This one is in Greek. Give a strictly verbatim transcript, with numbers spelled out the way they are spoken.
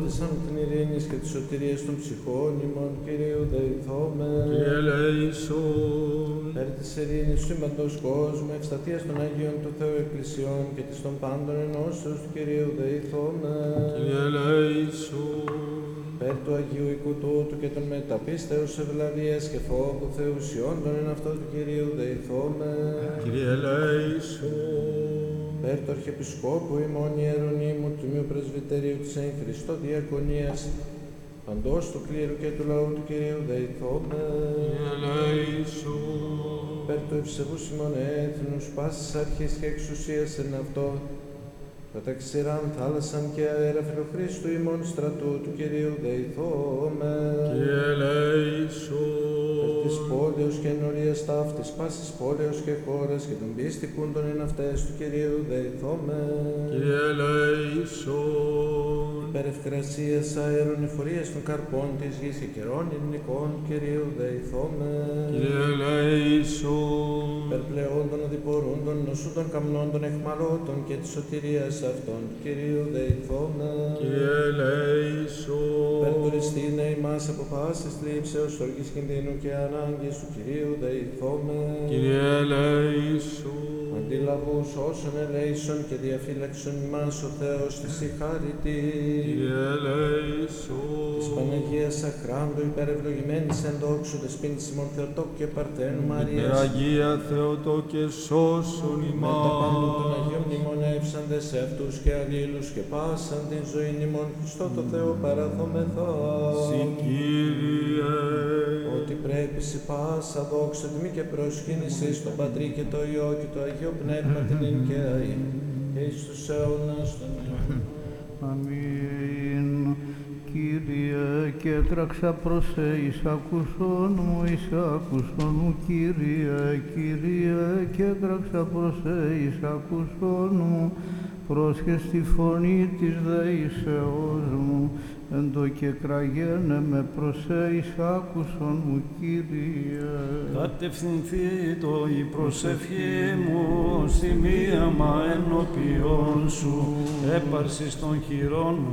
δόθησαν την ειρήνης και της σωτηρίας των ψυχών ημών, Κυρίου δεηθώμε. Κύριε ελέησον. Περ της ειρήνης του παντός κόσμου, ευστατείας των Αγίων του Θεού Εκκλησιών και της των πάντων ενώσεως του Κυρίου δεηθώμε. Κύριε ελέησον. Περ του Αγίου οικού τούτου και των μεταπίστεως ευλαβίας και φόβου Θεουσιών των εν αυτό του Κυρίου δεηθώμε. Κύριε ελέησον. Περ του Αρχιεπισκόπου ημών Ιερονύμου του Τιμίου Πρεσβυτερίου της εν Χριστώ Διακονίας, παντός του κλήρου και του λαού του Κυρίου δεηθώμε. Κύριε ελέησον. Περ του ευσεβούς ημών έθνους, πάσης αρχής και εξουσίας εν αυτό, καταξηράν θάλασσαν και αέρα φιλοχρίστου ημών στρατού του Κυρίου δεηθώμε. Κύριε ελέησον. Περ της πόλεως και ενορίας ταύτης, πάσης πόλεως και χώρας και των πίστικων των εν αυτές του Κυρίου δεηθώμε. Κύριε ελέησον. Περ ευκρασίας αέρων εφορίας των καρπών της γης και καιρών ειρηνικών του Κυρίου δεηθώμε. Κύριε ελέησον. Περ πλεών των οδηπορούντων, νοσούντων καμνών των εχμαλώτων και της σωτηρίας αυτών του Κυρίου δεηθώμε. Κύριε ελέησον. Περ τουριστήνε ημάς από πάσης θλίψεως, οργής κινδύνου και ανάγκης του Κυρίου δεηθώμε. Κύριε ελέησον. Αντιλαβούς όσων ελέησον και διαφύλαξον ημάς ο Θεός της η χάρητη. Κύριε ελέησον. Της Παναγίας Αχράντου υπερευλογημένης εν δόξου δεσποίνης ημών Θεοτόκου και Παρθένου Μαρίας. Υπεραγία Θεοτό και σώσον Με τα πάντων των ημάς. Αγίων μνημονεύσαντες σε αυτούς και αλλήλους και πάσαν την ζωή ημών Χριστό το Θεό παραδομεθά. Συ Κύριε. Ότι πρέπει σοι πάσα δόξα τιμή και προσκύνηση στον Πατρί και το Υιό και το Αγίο Πνεύμα την ειν και αεί και εις τους αιώνας των αιώνων. Αμήν. Κύριε, και τράξα προς σε εις ακούσον μου, εις ακούσον μου, Κύριε, Κύριε, και τράξα προς σε εις ακούσον μου, πρόσχε στη φωνή της δεήσεώς μου, εν το και κραγένε με προς σε εις άκουσον μου, Κύριε. Κατευθυνθεί το η προσευχή μου στη μίαμα ενώπιον σου, έπαρσης των χειρών μου